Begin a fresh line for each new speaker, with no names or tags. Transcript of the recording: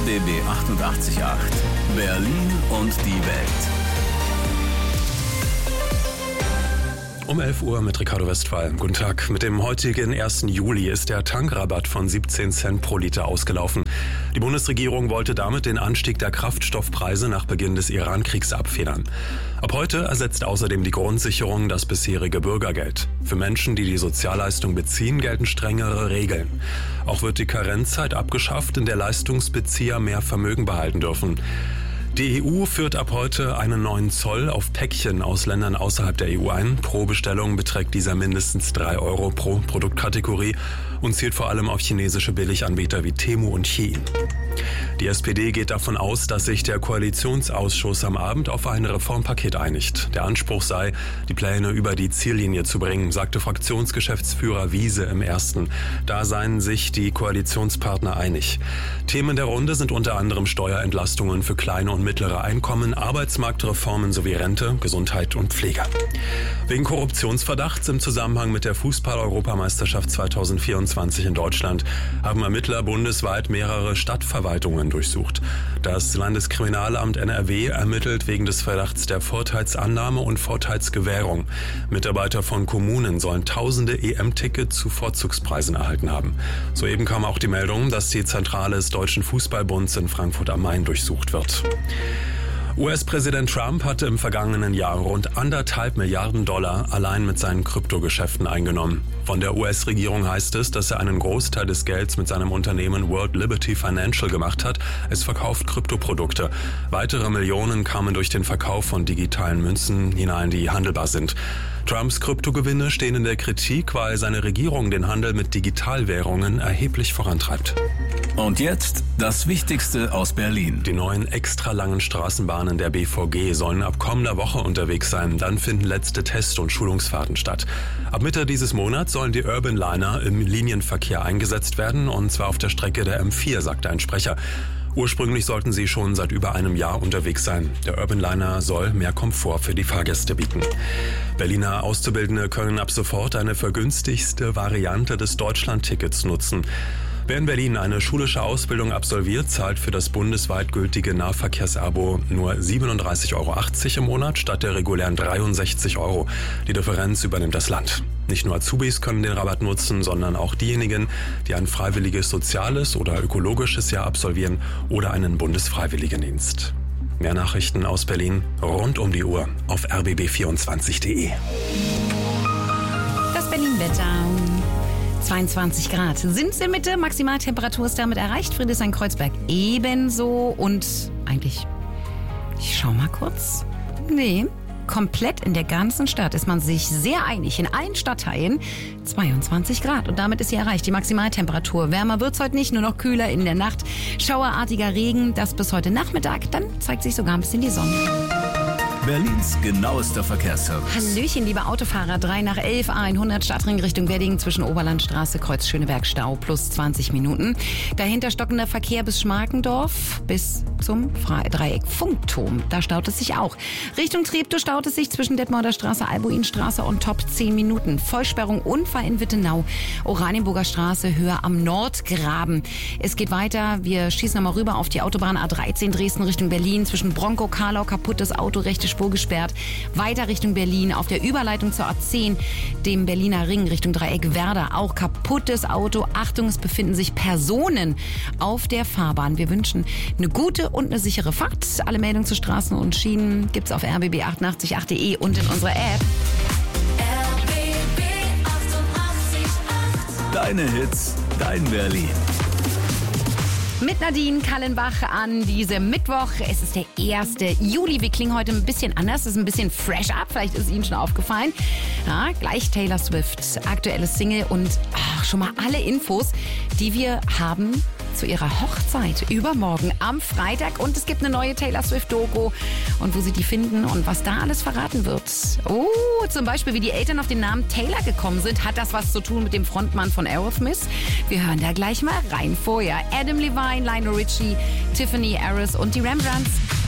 RBB 88.8 Berlin und die Welt.
Um 11 Uhr mit Ricardo Westphal. Guten Tag. Mit dem heutigen 1. Juli ist der Tankrabatt von 17 Cent pro Liter ausgelaufen. Die Bundesregierung wollte damit den Anstieg der Kraftstoffpreise nach Beginn des Iran-Kriegs abfedern. Ab heute ersetzt außerdem die Grundsicherung das bisherige Bürgergeld. Für Menschen, die die Sozialleistung beziehen, gelten strengere Regeln. Auch wird die Karenzzeit abgeschafft, in der Leistungsbezieher mehr Vermögen behalten dürfen. Die EU führt ab heute einen neuen Zoll auf Päckchen aus Ländern außerhalb der EU ein. Pro Bestellung beträgt dieser mindestens 3 Euro pro Produktkategorie und zielt vor allem auf chinesische Billiganbieter wie Temu und Shein. Die SPD geht davon aus, dass sich der Koalitionsausschuss am Abend auf ein Reformpaket einigt. Der Anspruch sei, die Pläne über die Ziellinie zu bringen, sagte Fraktionsgeschäftsführer Wiese im Ersten. Da seien sich die Koalitionspartner einig. Themen der Runde sind unter anderem Steuerentlastungen für kleine und mittlere Einkommen, Arbeitsmarktreformen sowie Rente, Gesundheit und Pflege. Wegen Korruptionsverdachts im Zusammenhang mit der Fußball-Europameisterschaft 2024 in Deutschland haben Ermittler bundesweit mehrere Stadtverwaltungen durchsucht. Das Landeskriminalamt NRW ermittelt wegen des Verdachts der Vorteilsannahme und Vorteilsgewährung. Mitarbeiter von Kommunen sollen tausende EM-Tickets zu Vorzugspreisen erhalten haben. Soeben kam auch die Meldung, dass die Zentrale des Deutschen Fußballbunds in Frankfurt am Main durchsucht wird. US-Präsident Trump hatte im vergangenen Jahr rund $1,5 Milliarden allein mit seinen Kryptogeschäften eingenommen. Von der US-Regierung heißt es, dass er einen Großteil des Gelds mit seinem Unternehmen World Liberty Financial gemacht hat. Es verkauft Kryptoprodukte. Weitere Millionen kamen durch den Verkauf von digitalen Münzen hinein, die handelbar sind. Trumps Kryptogewinne stehen in der Kritik, weil seine Regierung den Handel mit Digitalwährungen erheblich vorantreibt.
Und jetzt das Wichtigste aus Berlin.
Die neuen extra langen Straßenbahnen der BVG sollen ab kommender Woche unterwegs sein. Dann finden letzte Test- und Schulungsfahrten statt. Ab Mitte dieses Monats sollen die Urban Liner im Linienverkehr eingesetzt werden, und zwar auf der Strecke der M4, sagte ein Sprecher. Ursprünglich sollten sie schon seit über einem Jahr unterwegs sein. Der Urban Liner soll mehr Komfort für die Fahrgäste bieten. Berliner Auszubildende können ab sofort eine vergünstigste Variante des Deutschland-Tickets nutzen. Wer in Berlin eine schulische Ausbildung absolviert, zahlt für das bundesweit gültige Nahverkehrsabo nur 37,80 Euro im Monat statt der regulären 63 Euro. Die Differenz übernimmt das Land. Nicht nur Azubis können den Rabatt nutzen, sondern auch diejenigen, die ein freiwilliges soziales oder ökologisches Jahr absolvieren oder einen Bundesfreiwilligendienst. Mehr Nachrichten aus Berlin rund um die Uhr auf rbb24.de.
Das Berlin-Wetter. 22 Grad sind es in Mitte, Maximaltemperatur ist damit erreicht, Friedrichshain-Kreuzberg ebenso und eigentlich, ich schau mal kurz, komplett in der ganzen Stadt ist man sich sehr einig, in allen Stadtteilen 22 Grad und damit ist sie erreicht, die Maximaltemperatur. Wärmer wird es heute nicht, nur noch kühler in der Nacht, schauerartiger Regen, das bis heute Nachmittag, dann zeigt sich sogar ein bisschen die Sonne.
Berlins genauester Verkehrsservice.
Hallöchen, liebe Autofahrer. 3 nach 11, A100 Stadtring Richtung Wedding zwischen Oberlandstraße, Kreuz Schöneberg, Stau plus 20 Minuten. Dahinter stockender Verkehr bis Schmarkendorf bis zum Dreieck Funkturm. Da staut es sich auch. Richtung Treptow staut es sich zwischen Detmolder Straße, Albuinstraße und Top 10 Minuten. Vollsperrung, Unfall in Wittenau. Oranienburger Straße, höher am Nordgraben. Es geht weiter. Wir schießen nochmal rüber auf die Autobahn A13 Dresden Richtung Berlin. Zwischen Bronkow, Karlau, kaputtes Auto, rechte Spur gesperrt. Weiter Richtung Berlin auf der Überleitung zur A10, dem Berliner Ring Richtung Dreieck Werder. Auch kaputtes Auto. Achtung, es befinden sich Personen auf der Fahrbahn. Wir wünschen eine gute und eine sichere Fahrt. Alle Meldungen zu Straßen und Schienen gibt's auf rbb888.de und in unserer App.
RBB 88.8.
Deine Hits, dein Berlin.
Mit Nadine Kallenbach an diesem Mittwoch. Es ist der 1. Juli. Wir klingen heute ein bisschen anders. Es ist ein bisschen fresh up. Vielleicht ist es Ihnen schon aufgefallen. Ja, gleich Taylor Swift, aktuelles Single und schon mal alle Infos, die wir haben zu ihrer Hochzeit übermorgen am Freitag. Und es gibt eine neue Taylor Swift-Doku und wo Sie die finden und was da alles verraten wird. Oh, zum Beispiel, wie die Eltern auf den Namen Taylor gekommen sind. Hat das was zu tun mit dem Frontmann von Aerosmith? Wir hören da gleich mal rein. Vorher Adam Levine, Lionel Richie, Tiffany Harris und die Rembrandts.